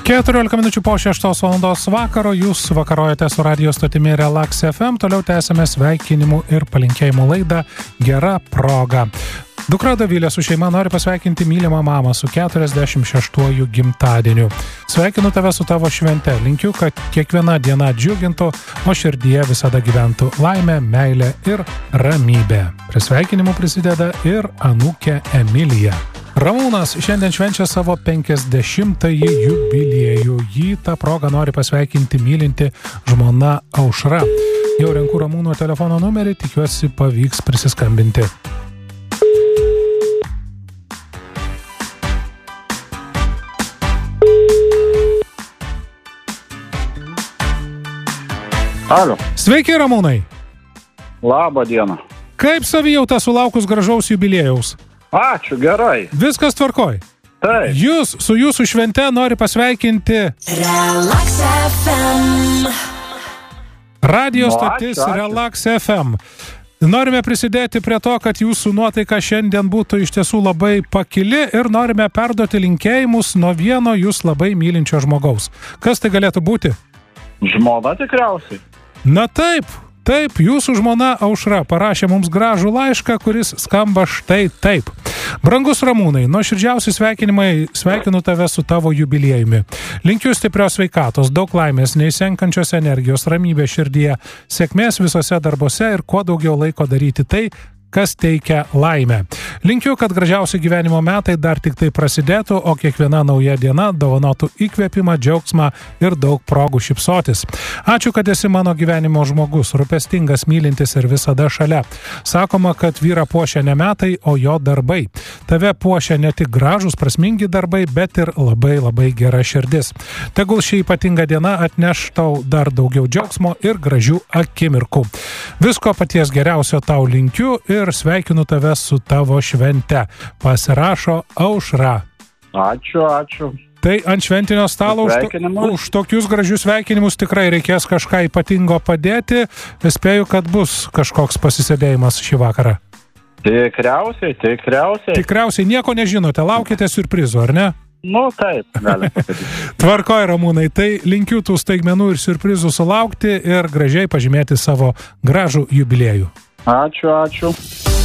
14 minučių po 6 valandos vakaro jūs vakarojate su radio stotimi Relax FM. Toliau tęsime sveikinimų ir palinkėjimų laidą Gera proga. Dukra Dovilė su šeima nori pasveikinti mylimą mamą su 46-ųjų gimtadieniu. Sveikinu tave su tavo švente. Linkiu, kad kiekviena diena džiugintų, o širdyje visada gyventų laimė, meilė ir ramybė. Prie sveikinimų prisideda ir anūkė Emilija. Ramūnas šiandien švenčia savo 50-ąjį jubiliejų. Jį tą progą nori pasveikinti mylinti žmona Aušra. Jau renku Ramūno telefono numerį, tikiuosi pavyks prisiskambinti. Alio. Sveiki, Ramūnai. Labą dieną. Kaip savijauta sulaukus gražaus jubiliejaus? Ačiū, gerai. Viskas tvarkoj. Taip. Jūs su jūsų švente nori pasveikinti Relax FM. radio stotis ačiū. Relax FM. Norime prisidėti prie to, kad jūsų nuotaika šiandien būtų iš tiesų labai pakili ir norime perduoti linkėjimus nuo vieno jūs labai mylinčio žmogaus. Kas tai galėtų būti? Žmona tikriausiai. Na taip, jūsų žmona Aušra parašė mums gražų laišką, kuris skamba štai taip. Brangus Ramūnai, nuoširdžiausi sveikinimai, sveikinu tave su tavo jubiliejumi. Linkiu stiprios sveikatos, daug laimės, neišsenkančios energijos, ramybės širdyje, sėkmės visose darbuose ir kuo daugiau laiko daryti tai, kas teikia laimę. Linkiu, kad gražiausi gyvenimo metai dar tik tai prasidėtų, o kiekviena nauja diena dovanotų įkvėpimą, džiaugsmą ir daug progų šypsotis. Ačiū, kad esi mano gyvenimo žmogus, rūpestingas, mylintis ir visada šalia. Sakoma, kad vyrą puošia ne metai, o jo darbai. Tave puošia ne tik gražūs, prasmingi darbai, bet ir labai labai gera širdis. Tegul ši ypatinga diena atneš tau dar daugiau džiaugsmo ir gražių akimirkų. Visko paties geriausio tau linkiu ir sveikinu tave su tavo švente. Pasirašo Aušra. Ačiū. Tai ant šventinio stalo už tokius gražius sveikinimus tikrai reikės kažką ypatingo padėti. Spėju, kad bus kažkoks pasisėdėjimas šį vakarą. Tikriausiai. Tikriausiai nieko nežinote, laukite siurprizų, ar ne? Nu, taip, galim pasakyti. Tvarkoj, Ramūnai, tai linkiu tų staigmenų ir siurprizų sulaukti ir gražiai pažymėti savo gražų jubiliejų. Ačiū.